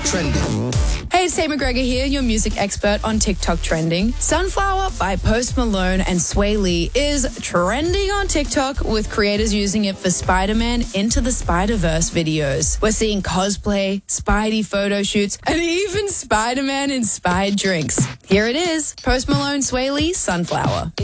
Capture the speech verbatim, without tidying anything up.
Trending. Hey, it's Tate McGregor here, your music expert on TikTok Trending. Sunflower by Post Malone and Sway Lee is trending on TikTok, with creators using it for Spider-Man Into the Spider-Verse videos. We're seeing cosplay, Spidey photo shoots, and even Spider-Man inspired drinks. Here it is, Post Malone, Sway Lee, Sunflower.